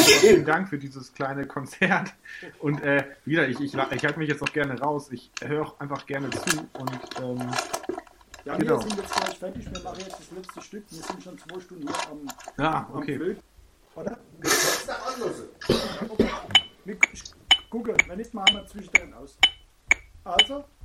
vielen Dank für dieses kleine Konzert. Und wieder, ich halte mich jetzt auch gerne raus. Ich höre auch einfach gerne zu. Und ja, genau. Wir sind jetzt gleich fertig. Wir machen jetzt das letzte Stück. Wir sind schon 2 Stunden hier am okay. Oder? Jetzt nach Anlose. Okay. Wir gucken, wenn nicht, machen wir zwischendrin aus. Also,